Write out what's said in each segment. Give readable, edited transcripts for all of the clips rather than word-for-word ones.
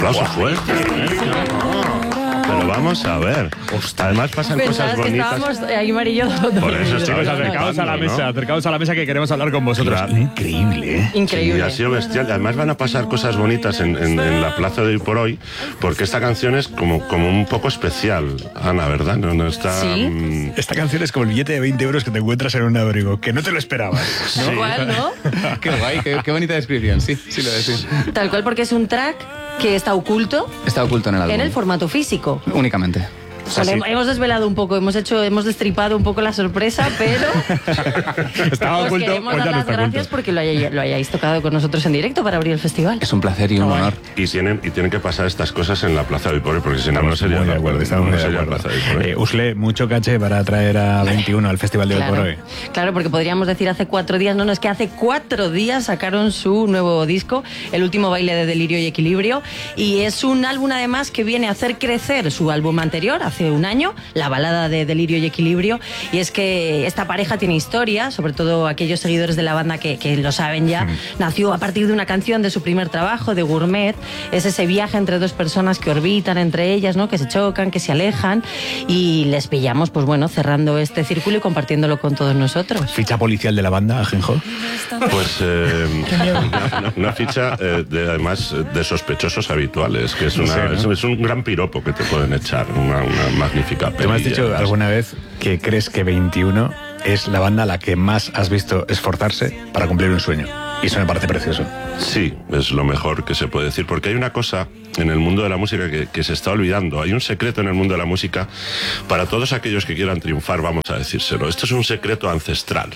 aplauso fuerte. Pero vamos a ver. Además pasan cosas bonitas. Estábamos ahí, Marillo. Por eso Chicos, acercaos a la mesa que queremos hablar con vosotros. Claro. Increíble, ¿eh? Increíble. Sí, ha sido bestial. Además van a pasar cosas bonitas en la plaza de Hoy por Hoy, porque esta canción es como un poco especial, Ana, ¿verdad? No está... Sí. Esta canción es como el billete de 20 euros que te encuentras en un abrigo, que no te lo esperabas. Tal cual, ¿no? Qué guay, qué bonita descripción, sí lo es, sí. Tal cual, porque es un track que está oculto Está oculto en el álbum. en el formato físico. Únicamente. O sea, Bueno, hemos desvelado un poco, hemos destripado un poco la sorpresa, pero Estaba os oculto, queremos hoy dar ya no las está gracias oculto. porque lo hayáis tocado con nosotros en directo para abrir el festival. es un placer y un honor. Y tienen que pasar estas cosas en la plaza de Hoy por Hoy, porque si no, no sería muy de la acuerdo, estamos no muy de sería acuerdo. plaza de Hoy por Hoy. Usle, mucho caché para traer a 21 al Festival de Hoy por Hoy. Claro, porque podríamos decir hace 4 días, no, es que hace 4 días sacaron su nuevo disco, El último baile de delirio y equilibrio, y es un álbum además que viene a hacer crecer su álbum anterior, hace un año, La balada de delirio y equilibrio, y es que esta pareja tiene historia, sobre todo aquellos seguidores de la banda que lo saben ya, nació a partir de una canción de su primer trabajo, de Gourmet, es ese viaje entre dos personas que orbitan entre ellas, ¿no? Que se chocan, que se alejan, y les pillamos, pues bueno, cerrando este círculo y compartiéndolo con todos nosotros. ¿Ficha policial de la banda, Ajenjo? Pues una ficha además de sospechosos habituales, que es un gran piropo que te pueden echar, una magnífica Tú me has dicho alguna vez que crees que 21 es la banda a la que más has visto esforzarse para cumplir un sueño. Y eso me parece precioso. Sí, es lo mejor que se puede decir, porque hay una cosa en el mundo de la música que se está olvidando. Hay un secreto en el mundo de la música para todos aquellos que quieran triunfar, vamos a decírselo. Esto es un secreto ancestral.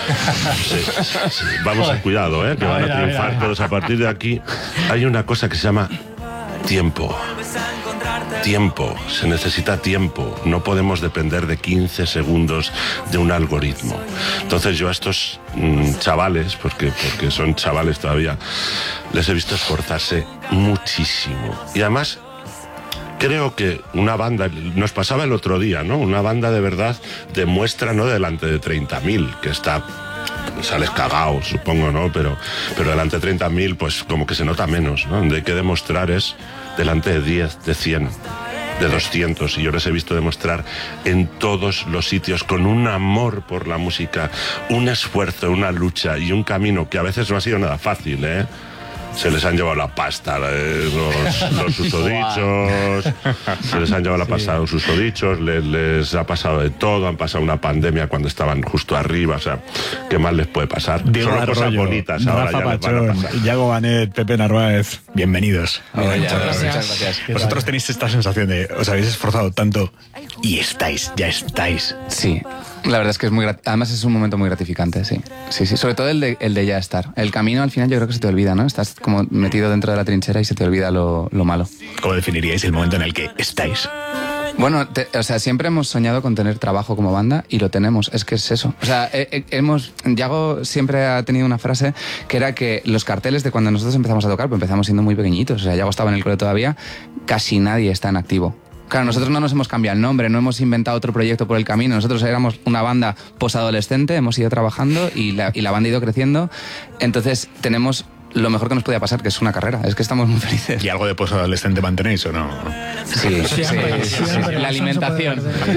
Sí. Vamos a cuidado, que van a triunfar todos. A partir de aquí hay una cosa que se llama tiempo. Tiempo, se necesita tiempo. No podemos depender de 15 segundos de un algoritmo. Entonces yo a estos chavales, porque son chavales todavía, les he visto esforzarse muchísimo. Y además creo que una banda, nos pasaba el otro día, ¿no? Una banda de verdad demuestra, no delante de 30.000, que está... sales cagao, supongo, ¿no? Pero delante de 30.000, pues como que se nota menos, ¿no? Donde hay que demostrar es delante de 10, de 100, de 200. Y yo les he visto demostrar en todos los sitios, con un amor por la música, un esfuerzo, una lucha y un camino que a veces no ha sido nada fácil, ¿eh? Se les han llevado la pasta los susodichos, se les han llevado la pasta los susodichos, les ha pasado de todo, han pasado una pandemia cuando estaban justo arriba, o sea, ¿qué más les puede pasar? Diego Son cosas Arroyo, bonitas, ahora Rafa ya les van a Pachón, pasar. Yago Banet, Pepe Narváez, bienvenidos. Muchas gracias. Vosotros tenéis esta sensación de os habéis esforzado tanto y ya estáis. Sí, la verdad es que es muy además es un momento muy gratificante, sí. Sí, sobre todo el de ya estar. El camino al final yo creo que se te olvida, ¿no? Estás como metido dentro de la trinchera y se te olvida lo malo. ¿Cómo definiríais el momento en el que estáis? Bueno, siempre hemos soñado con tener trabajo como banda y lo tenemos, es que es eso. O sea, Yago siempre ha tenido una frase que era que los carteles de cuando nosotros empezamos a tocar, pues empezamos siendo muy pequeñitos, o sea, Yago estaba en el cole todavía, casi nadie está en activo. Claro, nosotros no nos hemos cambiado el nombre, no hemos inventado otro proyecto por el camino. Nosotros éramos una banda posadolescente, hemos ido trabajando y la banda ha ido creciendo. Entonces tenemos lo mejor que nos podía pasar, que es una carrera. Es que estamos muy felices. ¿Y algo de posadolescente mantenéis o no? Sí. La alimentación.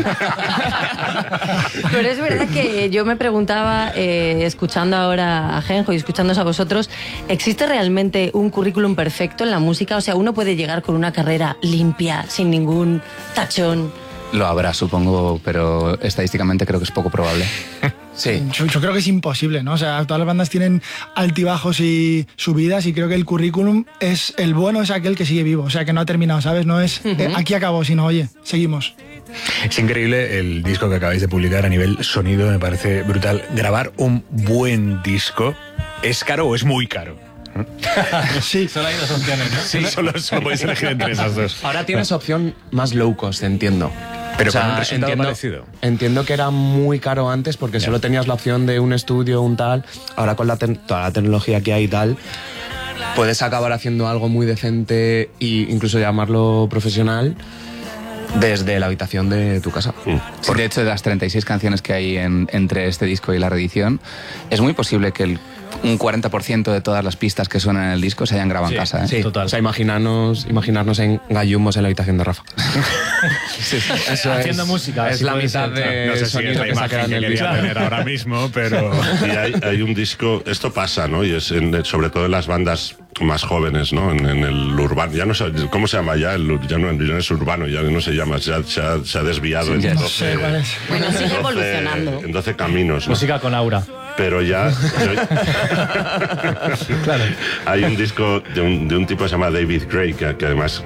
Pero es verdad que yo me preguntaba, escuchando ahora a Genjo y escuchándoos a vosotros, ¿existe realmente un currículum perfecto en la música? O sea, ¿uno puede llegar con una carrera limpia, sin ningún tachón? Lo habrá, supongo, pero estadísticamente creo que es poco probable. Sí. Yo creo que es imposible, ¿no? O sea, todas las bandas tienen altibajos y subidas y creo que el currículum es el bueno, es aquel que sigue vivo, o sea, que no ha terminado, ¿sabes? No es aquí acabó, sino oye, seguimos. Es increíble el disco que acabáis de publicar a nivel sonido, me parece brutal. Grabar un buen disco, ¿es caro o es muy caro? Sí. Solo hay dos opciones, ¿no? Sí, solo podéis elegir entre esas dos. Ahora tienes opción más low cost, entiendo. Pero con un resultado parecido. Entiendo que era muy caro antes porque solo tenías la opción de un estudio, un tal. Ahora con toda la tecnología que hay y tal, puedes acabar haciendo algo muy decente e incluso llamarlo profesional desde la habitación de tu casa. Sí, de hecho, de las 36 canciones que hay entre este disco y la reedición, es muy posible que el un 40% de todas las pistas que suenan en el disco se hayan grabado en casa. Sí, total. O sea, imaginarnos en gallumbos en la habitación de Rafa. Eso Haciendo es, música. Es si la puede mitad ser. de No sé si es sonido la que saca imagen en que el quería disco. tener ahora mismo, pero... Y hay un disco, esto pasa, ¿no? Y es sobre todo en las bandas más jóvenes, ¿no? En el urbano, ya no sé, ¿cómo se llama ya? Ya no es urbano, ya no se llama, se ha desviado en ya 12, no sé cuál es. Bueno, sigue 12 evolucionando. en 12 caminos, ¿no? Música con aura. Pero ya... Hay un disco de un tipo que se llama David Gray, que además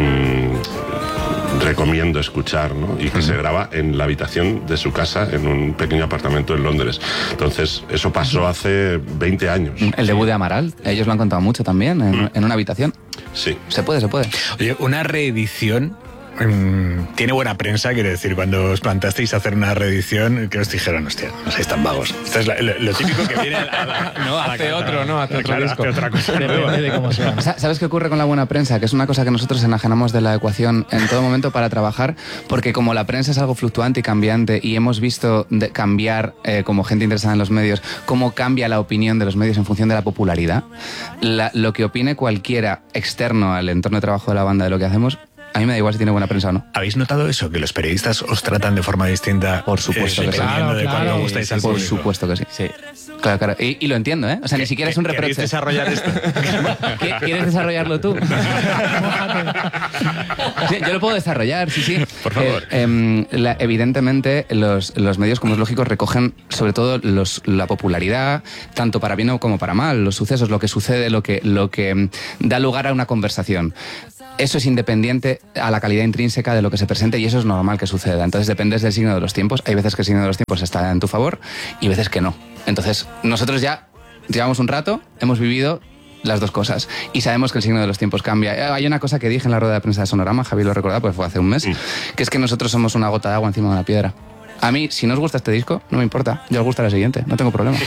recomiendo escuchar, ¿no? Y que se graba en la habitación de su casa en un pequeño apartamento en Londres. Entonces, eso pasó hace 20 años. El debut de Amaral, ellos lo han contado mucho también, en una habitación. Sí. Se puede. Oye, una reedición tiene buena prensa, quiero decir, cuando os plantasteis a hacer una reedición, que os dijeron, hostia, no seáis tan vagos. Esto es lo típico que viene Hace otro Claro, disco. hace otra cosa. Depende de cómo sea. ¿Sabes qué ocurre con la buena prensa? Que es una cosa que nosotros enajenamos de la ecuación en todo momento para trabajar, porque como la prensa es algo fluctuante y cambiante y hemos visto cambiar, como gente interesada en los medios, cómo cambia la opinión de los medios en función de la popularidad, lo que opine cualquiera externo al entorno de trabajo de la banda de lo que hacemos, a mí me da igual si tiene buena prensa o no. ¿Habéis notado eso? Que los periodistas os tratan de forma distinta. Por supuesto que sí. Dependiendo de Claro, cuándo gustáis al Por público. supuesto que sí. Sí. Claro. Y lo entiendo, ¿eh? O sea, ni siquiera es un ¿Queréis reproche. desarrollar esto? ¿Quieres desarrollarlo tú? Sí, yo lo puedo desarrollar, sí. Por favor. Evidentemente, los medios, como es lógico, recogen sobre todo la popularidad, tanto para bien como para mal, los sucesos, lo que sucede, lo que da lugar a una conversación. Eso es independiente a la calidad intrínseca de lo que se presente y eso es normal que suceda. Entonces dependes del signo de los tiempos. Hay veces que el signo de los tiempos está en tu favor y veces que no. Entonces nosotros ya llevamos un rato, hemos vivido las dos cosas y sabemos que el signo de los tiempos cambia. Hay una cosa que dije en la rueda de prensa de Sonorama, Javi lo recuerda porque fue hace un mes, que es que nosotros somos una gota de agua encima de una piedra. A mí, si no os gusta este disco, no me importa. Yo os gusta la siguiente, no tengo problema.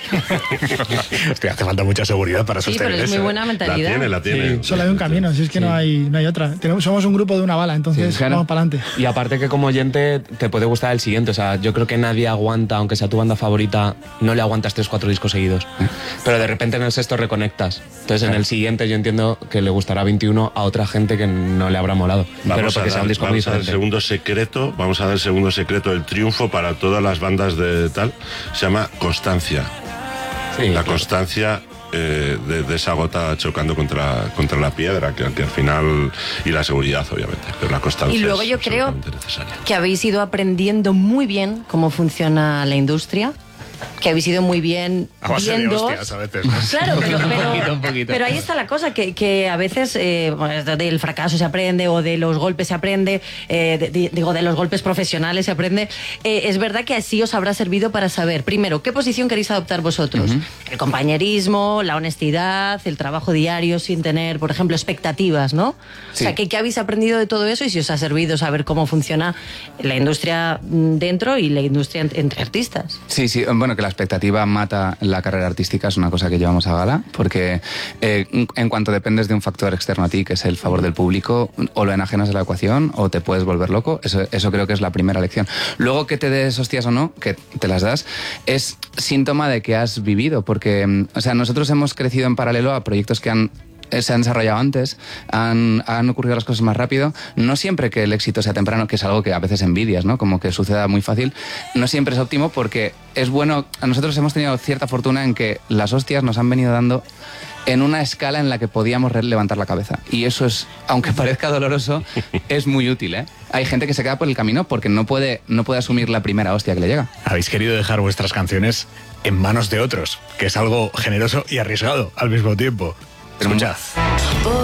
Hostia, hace falta mucha seguridad para Sí, sostener pero es muy eso. buena mentalidad. La tiene. Solo hay un camino, si es que no hay otra. Somos un grupo de una bala, entonces claro. vamos para adelante. Y aparte que como oyente te puede gustar el siguiente. O sea, yo creo que nadie aguanta, aunque sea tu banda favorita, no le aguantas 3-4 discos seguidos. Pero de repente en el sexto reconectas. Entonces en el siguiente yo entiendo que le gustará 21 a otra gente que no le habrá molado. Pero porque sea un disco muy vamos a dar el diferente. segundo secreto, el triunfo para todas las bandas de tal, se llama constancia. Sí, La claro. constancia de esa gota chocando contra la piedra, que al final, y la seguridad, obviamente, pero la constancia Y luego es yo creo absolutamente necesaria. que habéis ido aprendiendo muy bien cómo funciona la industria, que habéis ido muy bien A base de viendo. hostias a veces, ¿no? Claro, Un poquito. pero ahí está la cosa, que a veces bueno, del fracaso se aprende o de los golpes se aprende, de los golpes profesionales se aprende. Es verdad que así os habrá servido para saber, primero, qué posición queréis adoptar vosotros. El compañerismo, la honestidad, el trabajo diario sin tener, por ejemplo, expectativas, ¿no? Sí. O sea, ¿qué habéis aprendido de todo eso y si os ha servido saber cómo funciona la industria dentro y la industria entre artistas? Sí, bueno, que la expectativa mata la carrera artística es una cosa que llevamos a gala, porque en cuanto dependes de un factor externo a ti, que es el favor del público, o lo enajenas de la ecuación o te puedes volver loco. Eso creo que es la primera lección. Luego, que te des hostias o no, que te las das, es síntoma de que has vivido, porque, o sea, nosotros hemos crecido en paralelo a proyectos que se han desarrollado antes, han ocurrido las cosas más rápido. No siempre que el éxito sea temprano, que es algo que a veces envidias, ¿no? Como que suceda muy fácil. No siempre es óptimo porque es bueno. Nosotros hemos tenido cierta fortuna en que las hostias nos han venido dando en una escala en la que podíamos levantar la cabeza. Y eso es, aunque parezca doloroso, es muy útil, ¿eh? Hay gente que se queda por el camino porque no puede asumir la primera hostia que le llega. Habéis querido dejar vuestras canciones en manos de otros, que es algo generoso y arriesgado al mismo tiempo. Escuchad.